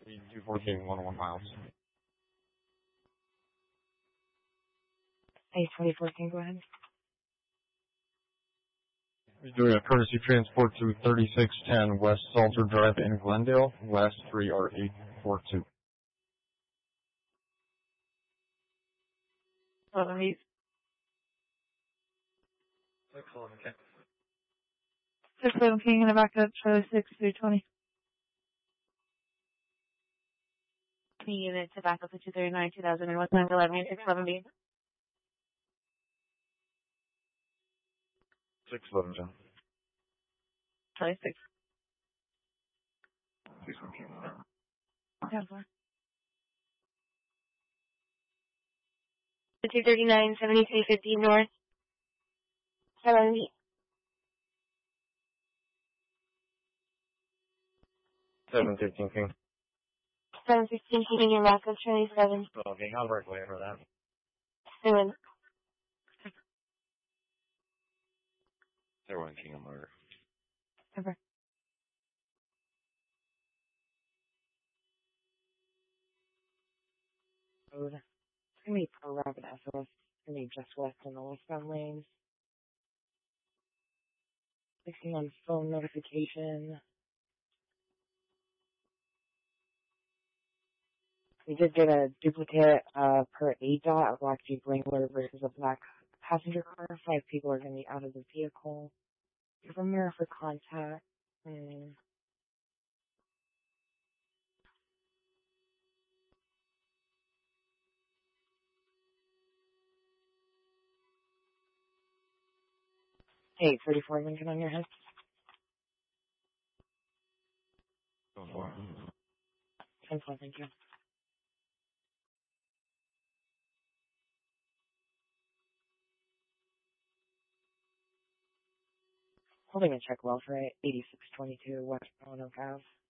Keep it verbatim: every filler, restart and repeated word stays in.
two fourteen, one oh one miles. A twenty fourteen, go ahead. We're doing a courtesy transport to thirty-six ten West Salter Drive in Glendale. Last three are eight four two. eleven eight. six eleven, okay. six eleven King in the back up, Charlie six three twenty. Three unit to back up to two thirty-nine, two thousand, and what's nine eleven, six eleven B. six eleven, John. Charlie six. six eleven, King. ten four. two thirty-nine, seventy-three fifty north. seven eight. seven fifteen, King. seven fifteen King in your back up, Charlie seven. Okay, I'll break away for that. seven. zero one, King on Margaret. Over. Road. It's going to be Pro Rapid S O S. It's going to be just west in the westbound lanes. Fixing on phone notification. We did get a duplicate uh, per A D O T, a black Jeep Wrangler versus a black passenger car. Five people are going to be out of the vehicle. From there for contact. Hmm. Hey, thirty-four Lincoln on your head. ten four. ten four, thank you. Holding a check well for eighty-six twenty-two West Roanoke Ave.